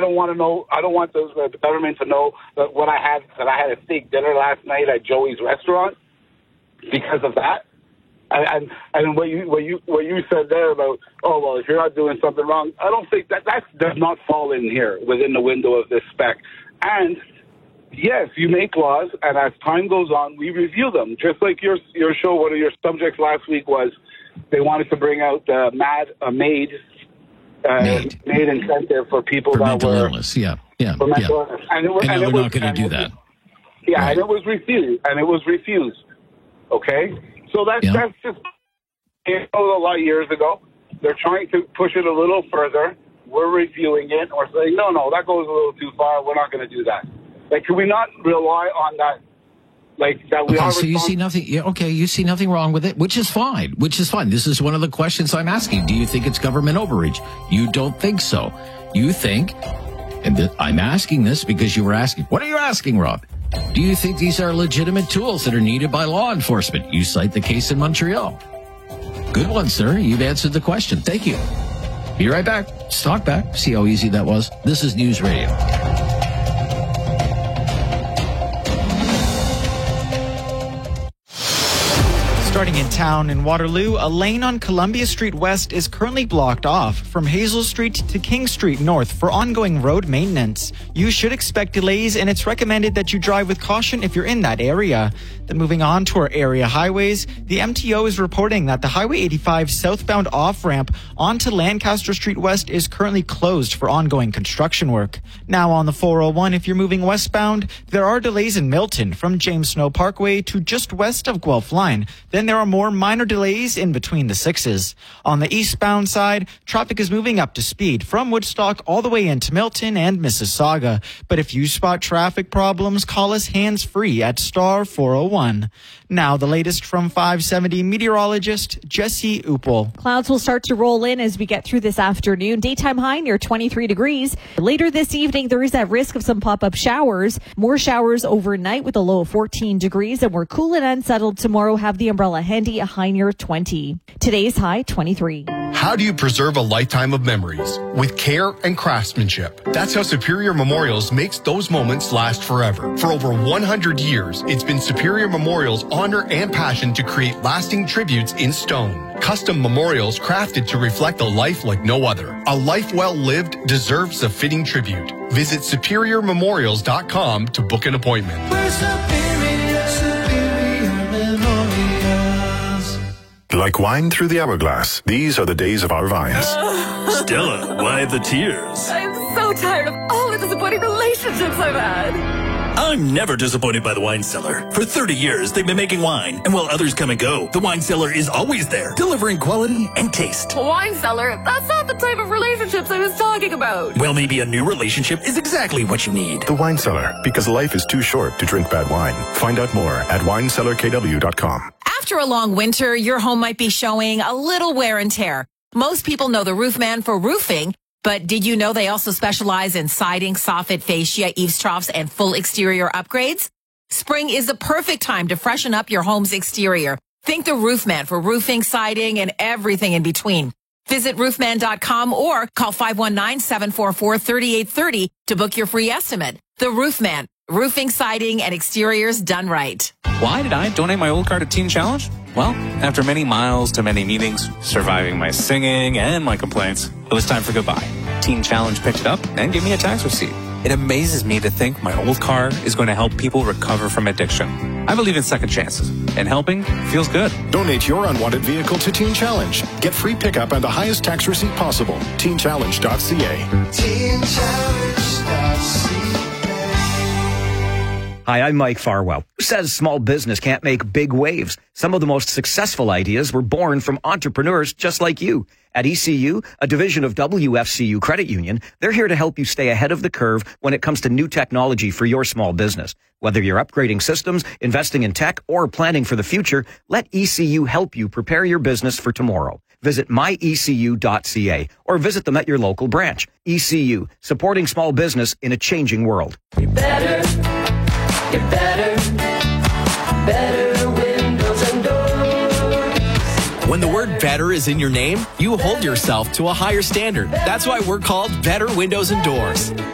don't want to know. I don't want the government to know that I had a steak dinner last night at Joey's restaurant because of that. And what you said there about, oh, well, if you're not doing something wrong, I don't think that does not fall in here within the window of this spec. And yes, you make laws, and as time goes on, we review them. Just like your show, one of your subjects last week was they wanted to bring out the MAID incentive for people for that mental were illness. For mental illness. And they're not going to do that. Yeah, right. And it was refused. Okay? So that's just a lot of years ago. They're trying to push it a little further. We're reviewing it. Or saying, no, that goes a little too far. We're not going to do that. Like, can we not rely on that? Like, that we are so you see nothing. Yeah, okay, you see nothing wrong with it, which is fine. This is one of the questions I'm asking. Do you think it's government overreach? You don't think so. You think, and I'm asking this because you were asking. What are you asking, Rob? Do you think these are legitimate tools that are needed by law enforcement? You cite the case in Montreal. Good one, sir. You've answered the question. Thank you. Be right back. Let's talk back. See how easy that was. This is News Radio. Starting in town in Waterloo, a lane on Columbia Street West is currently blocked off from Hazel Street to King Street North for ongoing road maintenance. You should expect delays, and it's recommended that you drive with caution if you're in that area. Then moving on to our area highways, the MTO is reporting that the Highway 85 southbound off-ramp onto Lancaster Street West is currently closed for ongoing construction work. Now on the 401, if you're moving westbound, there are delays in Milton from James Snow Parkway to just west of Guelph Line. Then there are more minor delays in between the sixes. On the eastbound side, traffic is moving up to speed from Woodstock all the way into Milton and Mississauga. But if you spot traffic problems, call us hands-free at star 401. Now the latest from 570 meteorologist Jesse Uppel. Clouds will start to roll in as we get through this afternoon. Daytime high near 23 degrees. Later this evening, there is that risk of some pop-up showers. More showers overnight with a low of 14 degrees. And we're cool and unsettled tomorrow. Have the umbrella handy, a high near 20. Today's high, 23. How do you preserve a lifetime of memories? With care and craftsmanship. That's how Superior Memorials makes those moments last forever. For over 100 years, it's been Superior Memorials' honor and passion to create lasting tributes in stone. Custom memorials crafted to reflect a life like no other. A life well lived deserves a fitting tribute. Visit SuperiorMemorials.com to book an appointment. We're Superior Memorials. Like wine through the hourglass, these are the days of our vines. Stella, why the tears? I'm so tired of all the disappointing relationships I've had. I'm never disappointed by the Wine Cellar. For 30 years, they've been making wine. And while others come and go, the Wine Cellar is always there, delivering quality and taste. Wine Cellar? That's not the type of relationships I was talking about. Well, maybe a new relationship is exactly what you need. The Wine Cellar, because life is too short to drink bad wine. Find out more at winecellarkw.com. After a long winter, your home might be showing a little wear and tear. Most people know the Roofman for roofing, but did you know they also specialize in siding, soffit, fascia, eaves troughs, and full exterior upgrades? Spring is the perfect time to freshen up your home's exterior. Think the Roofman for roofing, siding, and everything in between. Visit roofman.com or call 519-744-3830 to book your free estimate. The Roofman, roofing, siding, and exteriors done right. Why did I donate my old car to Teen Challenge? Well, after many miles to many meetings, surviving my singing and my complaints, it was time for goodbye. Teen Challenge picked it up and gave me a tax receipt. It amazes me to think my old car is going to help people recover from addiction. I believe in second chances, and helping feels good. Donate your unwanted vehicle to Teen Challenge. Get free pickup and the highest tax receipt possible. TeenChallenge.ca. TeenChallenge.ca. Hi, I'm Mike Farwell. Who says small business can't make big waves? Some of the most successful ideas were born from entrepreneurs just like you. At ECU, a division of WFCU Credit Union, they're here to help you stay ahead of the curve when it comes to new technology for your small business. Whether you're upgrading systems, investing in tech, or planning for the future, let ECU help you prepare your business for tomorrow. Visit myecu.ca or visit them at your local branch. ECU, supporting small business in a changing world. You're better windows and doors. When the word better is in your name, you hold yourself to a higher standard. That's why we're called Better Windows and Doors.